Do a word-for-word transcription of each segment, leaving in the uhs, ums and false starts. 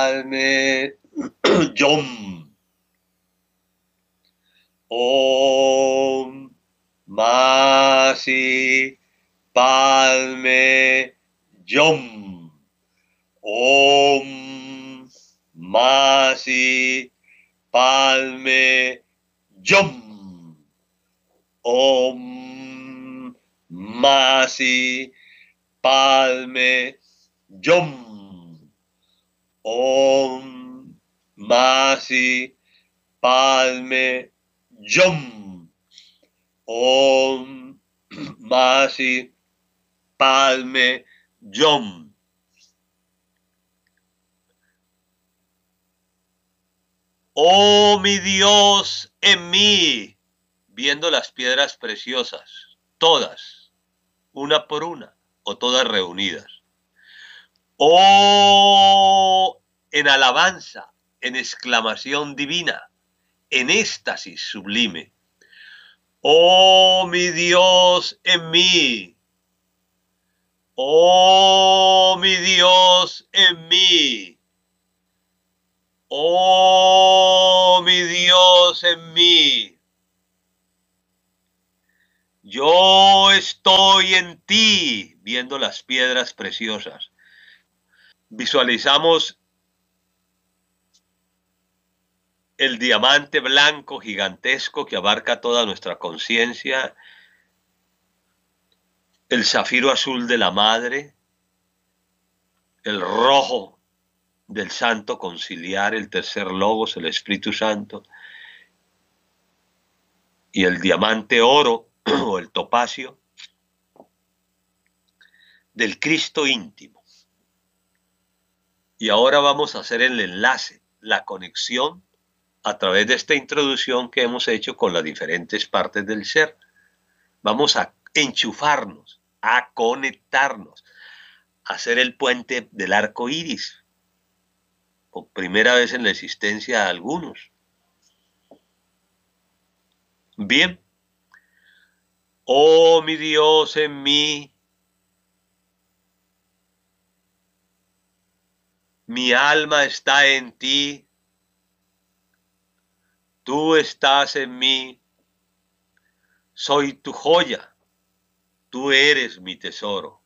Palme Yom. Om Masi Palme Yom. Om Masi Palme Yom. Om Masi Palme Yom. Om Masi Palme Yom. Om Masi Palme Yom. Oh mi Dios en mí, viendo las piedras preciosas, todas, una por una, o todas reunidas. Oh, en alabanza, en exclamación divina, en éxtasis sublime. Oh, mi Dios en mí. Oh, mi Dios en mí. Oh, mi Dios en mí. Yo estoy en ti, viendo las piedras preciosas. Visualizamos el diamante blanco gigantesco que abarca toda nuestra conciencia, el zafiro azul de la madre, el rojo del santo conciliar, el tercer logos, el Espíritu Santo, y el diamante oro o el topacio del Cristo íntimo. Y ahora vamos a hacer el enlace, la conexión a través de esta introducción que hemos hecho con las diferentes partes del ser. Vamos a enchufarnos, a conectarnos, a hacer el puente del arco iris, por primera vez en la existencia de algunos. Bien. Oh mi Dios en mí, mi alma está en ti, tú estás en mí, soy tu joya, tú eres mi tesoro.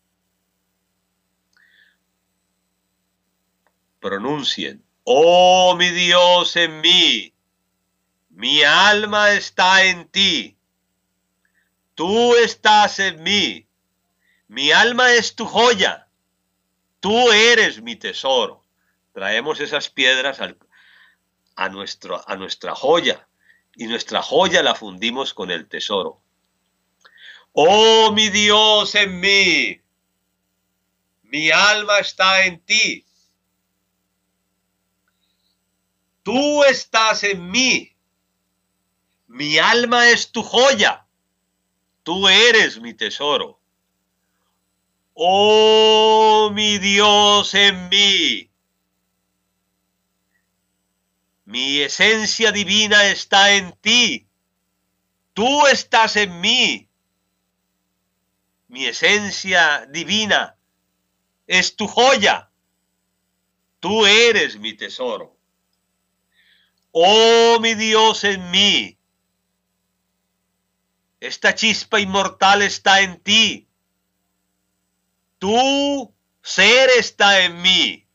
Pronuncien, oh mi Dios en mí, mi alma está en ti, tú estás en mí, mi alma es tu joya. Tú eres mi tesoro. Traemos esas piedras al, a, nuestro, a nuestra joya y nuestra joya la fundimos con el tesoro. Oh mi Dios en mí, mi alma está en ti. Tú estás en mí, mi alma es tu joya. Tú eres mi tesoro. Oh mi Dios en mí, mi esencia divina está en ti, tú estás en mí, mi esencia divina es tu joya, tú eres mi tesoro. Oh mi Dios en mí, esta chispa inmortal está en ti. Tu ser está en mí.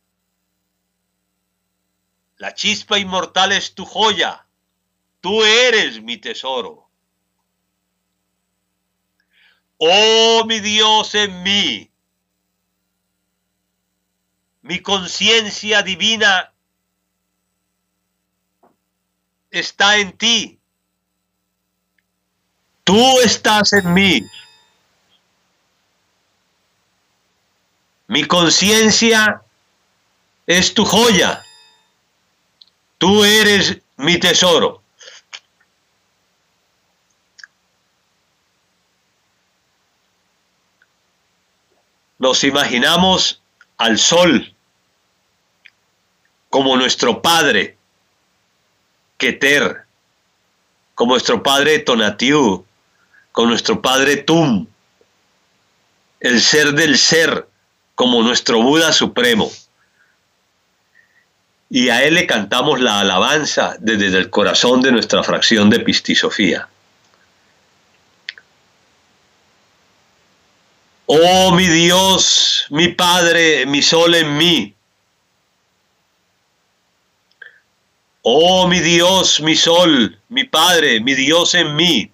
La chispa inmortal es tu joya. Tú eres mi tesoro. Oh mi Dios en mí. Mi conciencia divina está en ti. Tú estás en mí. Mi conciencia es tu joya. Tú eres mi tesoro. Nos imaginamos al sol como nuestro padre, Keter, como nuestro padre Tonatiuh, como nuestro padre Tum, el ser del ser, como nuestro Buda supremo. y a Él le cantamos la alabanza desde el corazón de nuestra fracción de Pistisofía. Oh mi Dios, mi Padre, mi sol en mí. Oh mi Dios, mi sol, mi Padre, mi Dios en mí.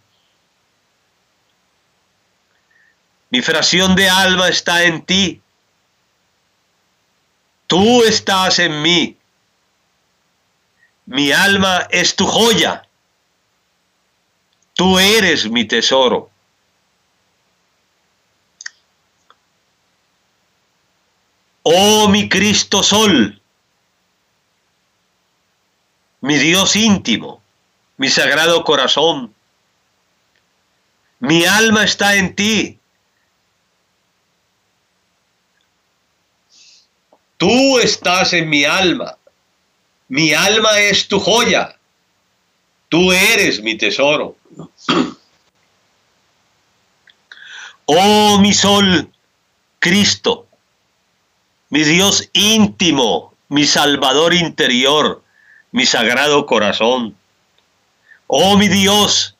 Mi fracción de alma está en ti. Tú estás en mí. Mi alma es tu joya. Tú eres mi tesoro. Oh mi Cristo Sol, mi Dios íntimo, mi sagrado corazón, mi alma está en ti. Tú estás en mi alma, mi alma es tu joya, tú eres mi tesoro. Oh mi sol, Cristo, mi Dios íntimo, mi Salvador interior, mi sagrado corazón. Oh mi Dios,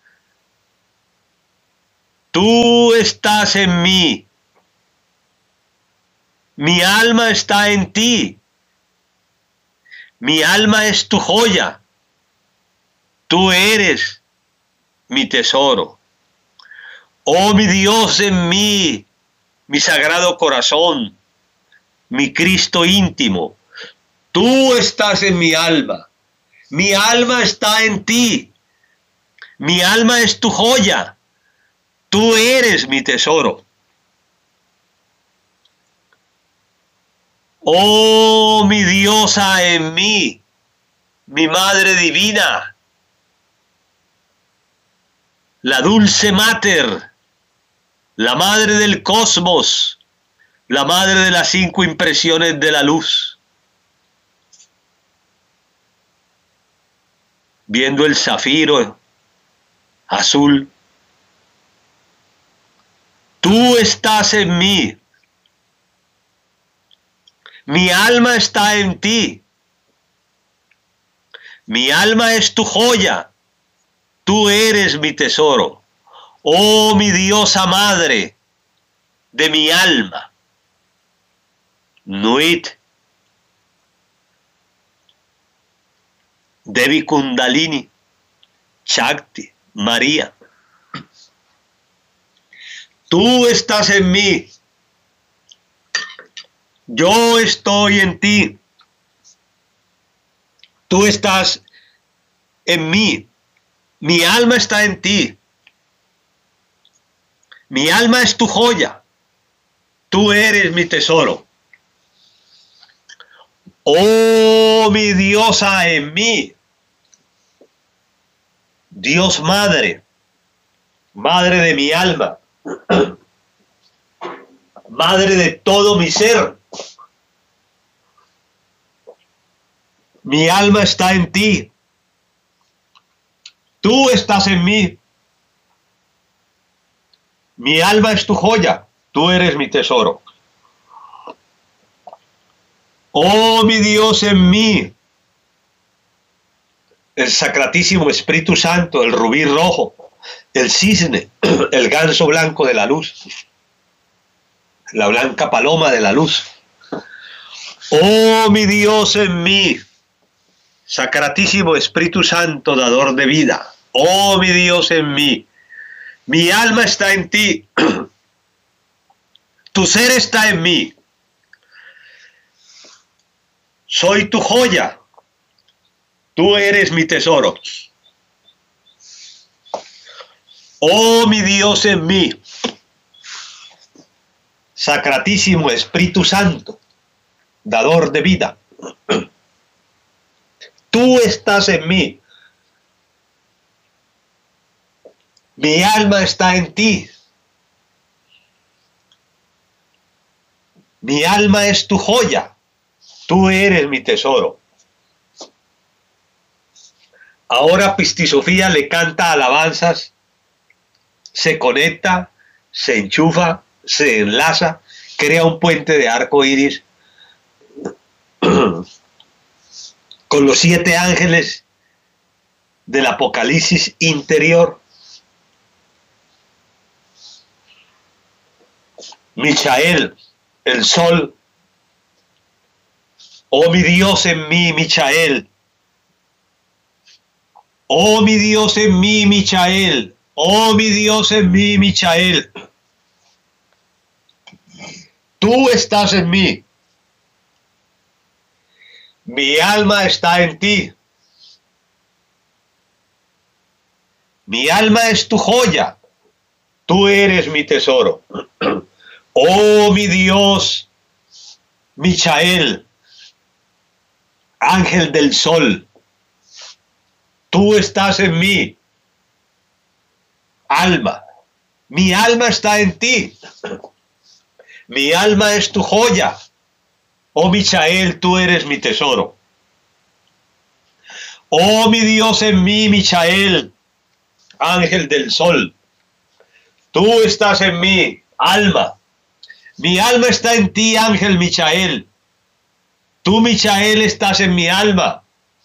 tú estás en mí. Mi alma está en ti. Mi alma es tu joya. Tú eres mi tesoro. Oh mi Dios en mí, mi sagrado corazón, mi Cristo íntimo, tú estás en mi alma, mi alma está en ti, mi alma es tu joya, tú eres mi tesoro. Oh mi diosa en mí, mi Madre Divina, la dulce Mater, la Madre del Cosmos, la madre de las cinco impresiones de la luz. Viendo el zafiro azul, tú estás en mí. Mi alma está en ti. Mi alma es tu joya. Tú eres mi tesoro. Oh mi diosa madre de mi alma. Nuit, Devi Kundalini, Shakti, María. Tú estás en mí. Yo estoy en ti. Tú estás en mí. Mi alma está en ti. Mi alma es tu joya. Tú eres mi tesoro. Oh, mi diosa en mí. Dios Madre, Madre de mi alma, Madre de todo mi ser. Mi alma está en ti. Tú estás en mí. Mi alma es tu joya. Tú eres mi tesoro. Oh, mi Dios en mí. El Sacratísimo Espíritu Santo, el rubí rojo, el cisne, el ganso blanco de la luz, la blanca paloma de la luz. Oh, mi Dios en mí. Sacratísimo Espíritu Santo, dador de vida. Oh, mi Dios en mí. Mi alma está en ti. Tu ser está en mí. Soy tu joya. Tú eres mi tesoro. Oh, mi Dios en mí. Sacratísimo Espíritu Santo, dador de vida. Tú estás en mí. Mi alma está en ti. Mi alma es tu joya. Tú eres mi tesoro. Ahora Pistisofía le canta alabanzas, se conecta, se enchufa, se enlaza, crea un puente de arco iris con los siete ángeles del Apocalipsis interior. Michael, el sol. Oh mi Dios en mí, Michael. Oh mi Dios en mí, Michael. Oh mi Dios en mí, Michael. Tú estás en mí. Mi alma está en ti. Mi alma es tu joya. Tú eres mi tesoro. Oh mi Dios, Michael, ángel del sol. Tú estás en mí. Alma. Mi alma está en ti. Mi alma es tu joya. Oh Michael, tú eres mi tesoro. Oh mi Dios en mí, Michael, ángel del sol. Tú estás en mí, alma. Mi alma está en ti, ángel Michael. Tú, Michael, estás en mi alma.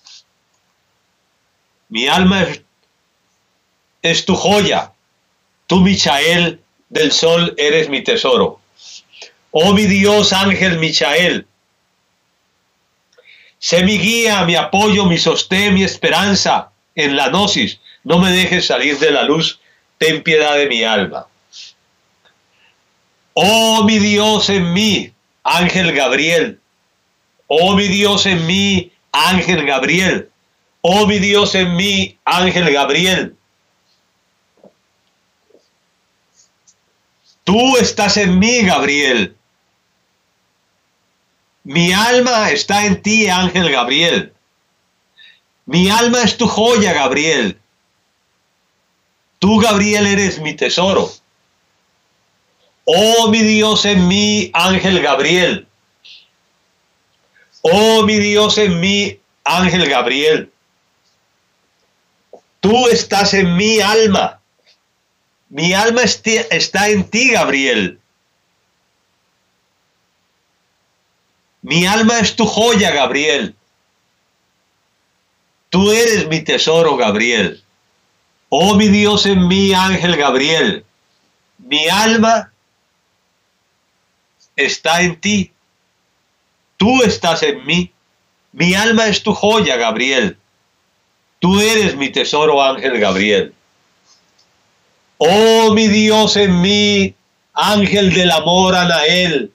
Mi alma es, es tu joya. Tú, Michael, del sol, eres mi tesoro. Oh mi Dios, ángel Michael. Sé mi guía, mi apoyo, mi sostén, mi esperanza en la gnosis. No me dejes salir de la luz. Ten piedad de mi alma. Oh mi Dios en mí, ángel Gabriel. Oh mi Dios en mí, ángel Gabriel. Oh mi Dios en mí, ángel Gabriel. Tú estás en mí, Gabriel. Mi alma está en ti, ángel Gabriel. Mi alma es tu joya, Gabriel. Tú, Gabriel, eres mi tesoro. Oh mi Dios en mí, ángel Gabriel. Oh mi Dios en mí, ángel Gabriel. Tú estás en mi alma. Mi alma está en ti, Gabriel. Mi alma es tu joya, Gabriel. Tú eres mi tesoro, Gabriel. Oh mi Dios en mí, ángel Gabriel. Mi alma está en ti. Tú estás en mí. Mi alma es tu joya, Gabriel. Tú eres mi tesoro, ángel Gabriel. Oh mi Dios en mí, ángel del amor, Anael.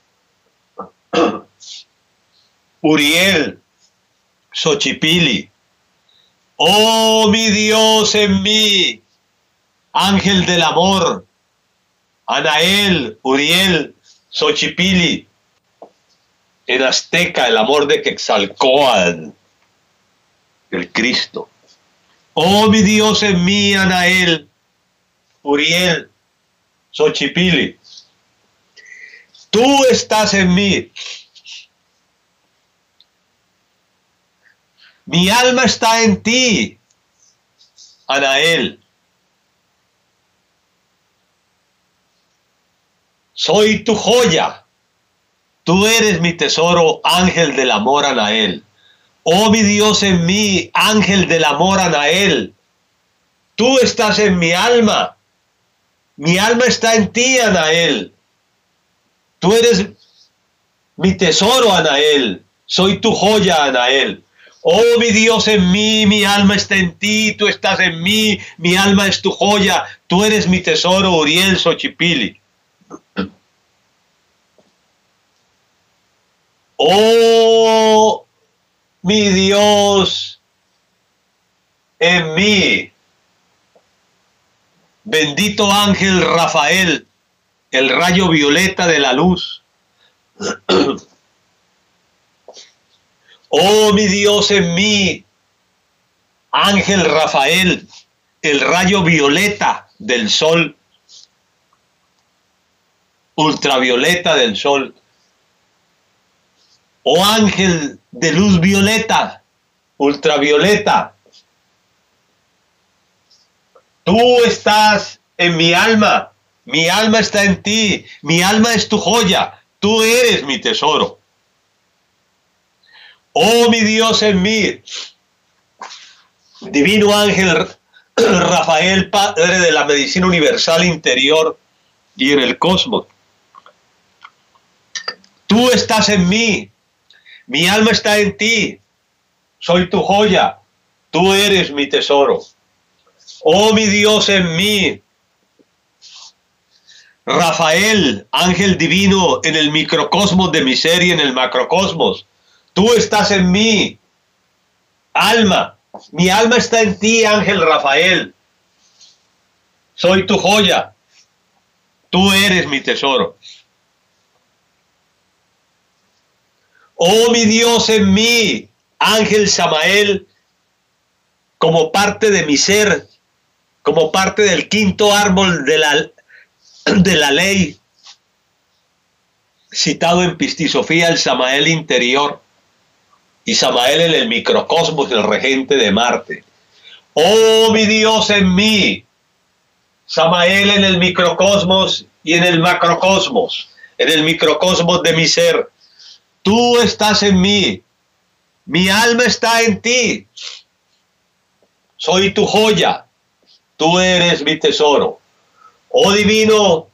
Uriel, Xochipili. Oh mi Dios en mí, ángel del amor, Anael, Uriel, Xochipili. En azteca, el amor de Quetzalcóatl, el Cristo. Oh mi Dios en mí, Anael, Uriel, Xochipili. Tú estás en mí. Mi alma está en ti, Anael. Soy tu joya. Tú eres mi tesoro, ángel del amor, Anael. Oh mi Dios en mí, ángel del amor, Anael. Tú estás en mi alma. Mi alma está en ti, Anael. Tú eres mi tesoro, Anael. Soy tu joya, Anael. Oh mi Dios en mí, mi alma está en ti, tú estás en mí, mi alma es tu joya, tú eres mi tesoro, Uriel, Xochipili. Oh mi Dios en mí, bendito ángel Rafael, el rayo violeta de la luz. Oh mi Dios en mí, ángel Rafael, el rayo violeta del sol, ultravioleta del sol. Oh ángel de luz violeta, ultravioleta. Tú estás en mi alma, mi alma está en ti, mi alma es tu joya, tú eres mi tesoro. Oh mi Dios en mí, divino ángel Rafael, Padre de la medicina universal interior y en el cosmos. Tú estás en mí, mi alma está en ti, soy tu joya, tú eres mi tesoro. Oh mi Dios en mí, Rafael, ángel divino en el microcosmos de mi ser y en el macrocosmos. Tú estás en mí, alma, mi alma está en ti, ángel Rafael. Soy tu joya, tú eres mi tesoro. Oh mi Dios en mí, ángel Samael, como parte de mi ser, como parte del quinto árbol de la, de la ley, citado en Pistisofía, el Samael interior, y Samael en el microcosmos, el regente de Marte. Oh mi Dios en mí, Samael en el microcosmos y en el macrocosmos, en el microcosmos de mi ser. Tú estás en mí, mi alma está en ti, soy tu joya, tú eres mi tesoro. Oh divino